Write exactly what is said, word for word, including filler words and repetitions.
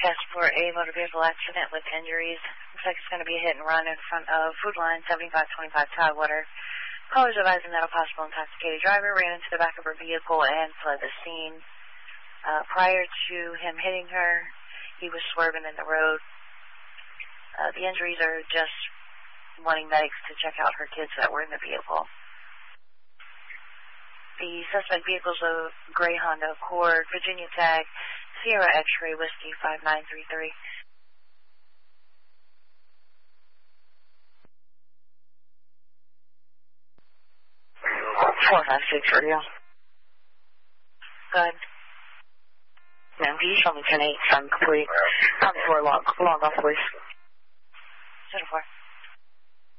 Forecast for a motor vehicle accident with injuries. Looks like it's going to be a hit and run in front of Food Line seventy-five twenty-five Tidewater. Callers advising that a possible intoxicated driver ran into the back of her vehicle and fled the scene. Uh, prior to him hitting her, he was swerving in the road. Uh, the injuries are just wanting medics to check out her kids that were in the vehicle. The suspect vehicle is a gray Honda Accord, Virginia tag, Sierra X-ray Whiskey five nine three three. four five six radio. Go ahead. Ma'am, can you show me ten eight, I'm complete. I'm for log, log off, please. ten four.